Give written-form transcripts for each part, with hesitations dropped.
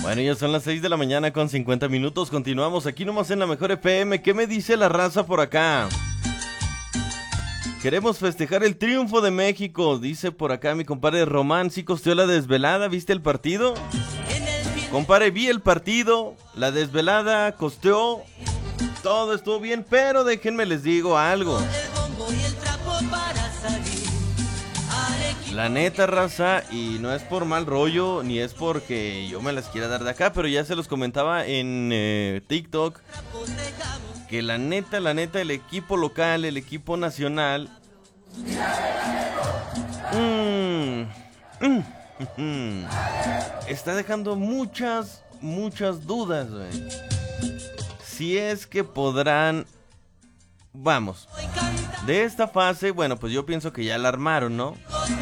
Bueno, ya son las 6 de la mañana con 50 minutos. Continuamos aquí nomás en la Mejor FM. ¿Qué me dice la raza por acá? Queremos festejar el triunfo de México, dice por acá mi compadre Román. ¿Sí costeó la desvelada? ¿Viste el partido? Compadre, vi el partido, la desvelada, costeó, todo estuvo bien, pero déjenme les digo algo. La neta, raza, y no es por mal rollo, ni es porque yo me las quiera dar de acá, pero ya se los comentaba en TikTok, que la neta, el equipo local, el equipo nacional, está dejando muchas dudas, güey. Si es que podrán, vamos, de esta fase, bueno, pues yo pienso que ya la armaron, ¿no?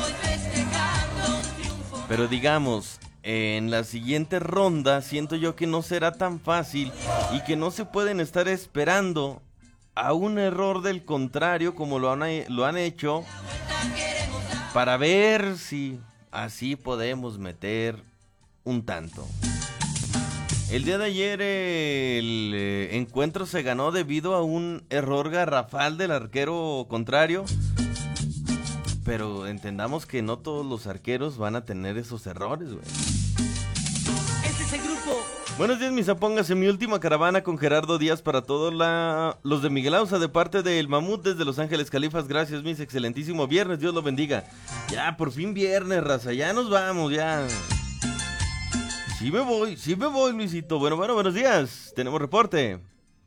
Pero digamos, en la siguiente ronda siento yo que no será tan fácil y que no se pueden estar esperando a un error del contrario como lo han hecho para ver si así podemos meter un tanto. El día de ayer el encuentro se ganó debido a un error garrafal del arquero contrario. Pero entendamos que no todos los arqueros van a tener esos errores, güey. Este es el grupo. Buenos días, mis apongas, en mi última caravana con Gerardo Díaz para todos los de Miguel Ausa de parte del Mamut desde Los Ángeles Califas. Gracias, mis, excelentísimo viernes, Dios lo bendiga. Ya, por fin viernes, raza, ya nos vamos, ya. Sí me voy, Luisito. Bueno, buenos días, tenemos reporte.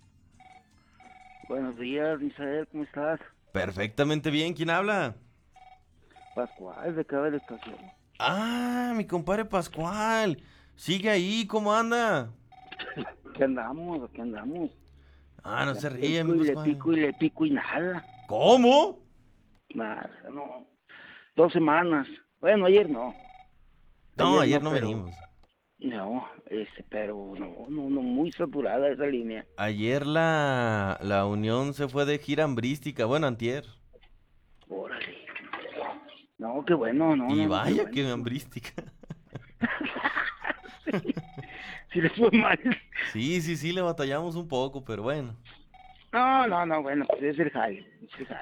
Buenos días, Misael, ¿cómo estás? Perfectamente bien, ¿quién habla? Pascual, de acá de la estación. Ah, mi compadre Pascual. Sigue ahí, ¿cómo anda? Aquí andamos. Ah, no se ríe, mi Pascual. le pico y nada. ¿Cómo? Nada, no. 2 semanas. Bueno, ayer no. No, ayer no pero, venimos. No, pero no, muy saturada esa línea. Ayer la Unión se fue de gira hambrística, bueno, antier. Órale. No, qué bueno, no. Y no, vaya bueno. que hambrística. Sí les fue mal. Sí, le batallamos un poco, pero bueno. No, bueno, pues es el jale.